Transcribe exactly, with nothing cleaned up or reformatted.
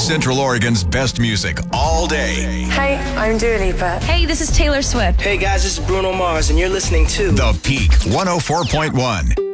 Central Oregon's best music all day. Hey, I'm Dua Lipa. Hey, this is Taylor Swift. Hey guys, this is Bruno Mars, and you're listening to The Peak one oh four point one.